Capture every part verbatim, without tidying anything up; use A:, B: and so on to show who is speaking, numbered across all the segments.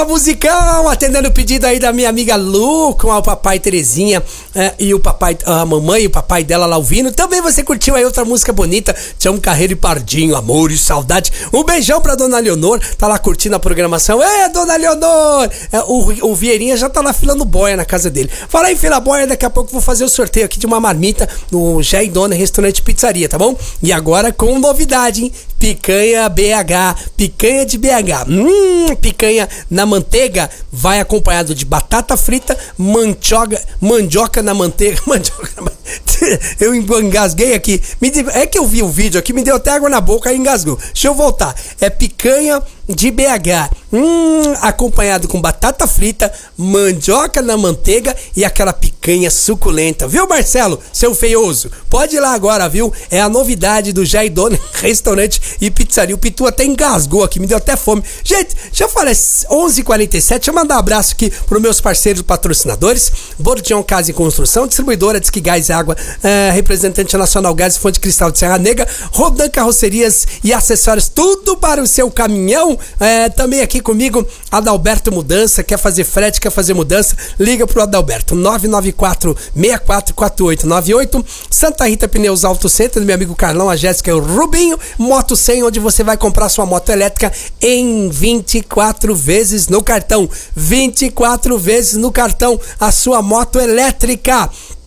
A: Musicão, atendendo o pedido aí da minha amiga Lu, com o papai Terezinha é, e o papai, a mamãe e o papai dela lá ouvindo. Também você curtiu aí outra música bonita, Tião Carreiro e Pardinho, Amor e Saudade. Um beijão pra Dona Leonor, tá lá curtindo a programação. É, Dona Leonor! É, o, o Vieirinha já tá lá filando boia na casa dele. Fala aí, fila boia, daqui a pouco vou fazer o sorteio aqui de uma marmita no Jé e Dona Restaurante Pizzaria, tá bom? E agora com novidade, hein? Picanha B H, picanha de B H. Hum, picanha na manteiga, vai acompanhado de batata frita, mandioca, mandioca na manteiga. Mandioca na manteiga. Eu engasguei aqui. Me, é que eu vi o vídeo aqui, me deu até água na boca e engasgou. Deixa eu voltar. É picanha de B H. Hum, acompanhado com batata frita, mandioca na manteiga e aquela picanha suculenta. Viu, Marcelo? Seu feioso. Pode ir lá agora, viu? É a novidade do Jé e Dona Restaurante e Pizzaria. O Pitu até engasgou aqui, me deu até fome. Gente, já falei, onze e quarenta e sete. Deixa eu mandar um abraço aqui pros meus parceiros patrocinadores. Bordião Casa e Construção, distribuidora Disque Gás e Água, é, representante nacional Gás e Fonte Cristal de Serra Negra, Rodan Carrocerias e acessórios, tudo para o seu caminhão. É, também aqui comigo, Adalberto Mudança. Quer fazer frete, quer fazer mudança? Liga pro Adalberto, nove nove quatro, seis quatro quatro oito nove oito. Santa Rita Pneus Auto Center, do meu amigo Carlão, a Jéssica e o Rubinho. Moto cem, onde você vai comprar sua moto elétrica em vinte e quatro vezes no cartão. vinte e quatro vezes no cartão, a sua moto elétrica.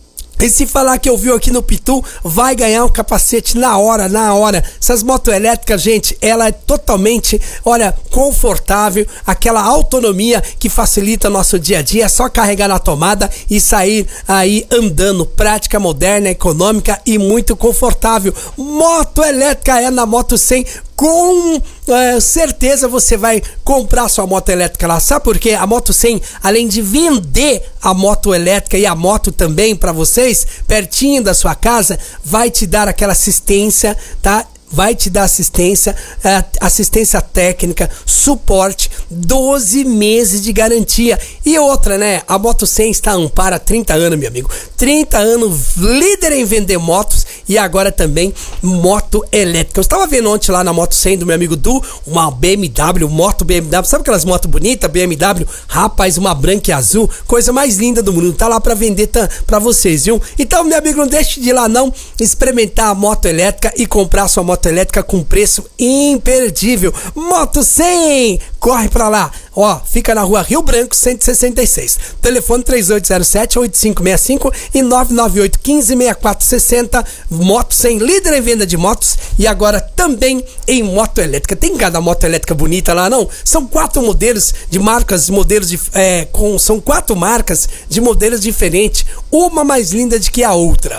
A: E se falar que ouviu aqui no Pitu, vai ganhar um capacete na hora, na hora. Essas motos elétricas, gente, ela é totalmente, olha, confortável, aquela autonomia que facilita nosso dia a dia. É só carregar na tomada e sair aí andando. Prática, moderna, econômica e muito confortável. Moto elétrica é na Moto cem. Com é, certeza você vai comprar sua moto elétrica lá. Sabe por quê? A Moto cem, além de vender a moto elétrica e a moto também para vocês, pertinho da sua casa, vai te dar aquela assistência, tá? Vai te dar assistência, assistência técnica, suporte, doze meses de garantia. E outra, né? A Moto cem está a Amparo há trinta anos, meu amigo. trinta anos, líder em vender motos e agora também moto elétrica. Eu estava vendo ontem lá na Moto cem do meu amigo Du, uma B M W, moto B M W. Sabe aquelas motos bonitas, B M W? Rapaz, uma branca e azul, coisa mais linda do mundo. Tá lá para vender tá, para vocês, viu? Então, meu amigo, não deixe de ir lá não, experimentar a moto elétrica e comprar sua moto elétrica com preço imperdível. Moto cem, corre pra lá. Ó, fica na rua Rio Branco, cento e sessenta e seis. Telefone três oito zero sete, oito cinco seis cinco e nove nove oito, um cinco, seis quatro seis zero. Moto cem, líder em venda de motos e agora também em moto elétrica. Tem cada moto elétrica bonita lá, não? São quatro modelos de marcas, modelos de, é, com, são quatro marcas de modelos diferentes, uma mais linda do que a outra.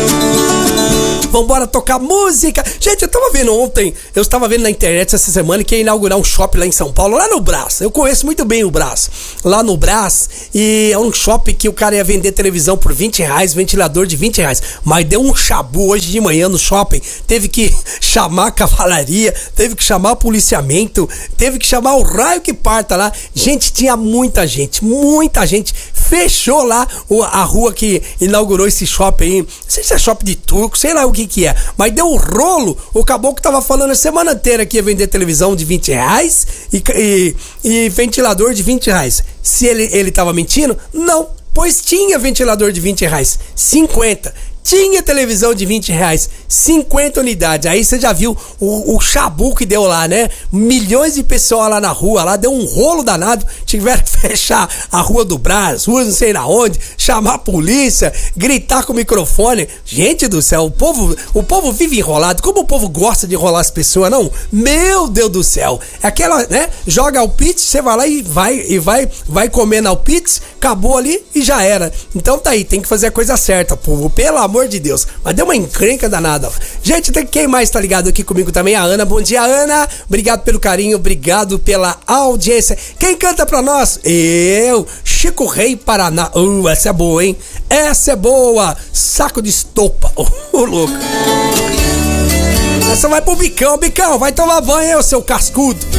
A: Vambora tocar música. Gente, eu tava vendo ontem, eu estava vendo na internet essa semana que ia inaugurar um shopping lá em São Paulo, lá no Brás. Eu conheço muito bem o Brás. Lá no Brás, e é um shopping que o cara ia vender televisão por vinte reais, ventilador de vinte reais. Mas deu um chabu hoje de manhã no shopping. Teve que chamar a cavalaria, teve que chamar o policiamento, teve que chamar o raio que parta lá. Gente, tinha muita gente, muita gente. Fechou lá a rua que inaugurou esse shopping aí. Não sei se é shopping de turco, sei lá o que que é. Mas deu um rolo. O caboclo tava falando a semana inteira que ia vender televisão de vinte reais e, e, e ventilador de vinte reais. Se ele, ele tava mentindo? Não. Pois tinha ventilador de vinte reais. cinquenta. Tinha televisão de vinte reais, cinquenta unidades. Aí você já viu o, o chabu que deu lá, né? Milhões de pessoas lá na rua, lá deu um rolo danado. Tiveram que fechar a rua do Brás, rua não sei na onde, chamar a polícia, gritar com o microfone. Gente do céu, o povo, o povo vive enrolado. Como o povo gosta de enrolar as pessoas, não? Meu Deus do céu. Aquela, né? Joga o pizza, você vai lá e vai, e vai, vai comer na pizza, acabou ali e já era. Então tá aí, tem que fazer a coisa certa, povo. Pelo amor de Deus, mas deu uma encrenca danada. Gente, tem quem mais tá ligado aqui comigo também? A Ana. Bom dia, Ana. Obrigado pelo carinho, obrigado pela audiência. Quem canta pra nós? Eu, Chico Rei Paraná. Uh, essa é boa, hein? Essa é boa. Saco de estopa. Ô, oh, louco. Essa vai pro Bicão, Bicão, vai tomar banho, seu cascudo.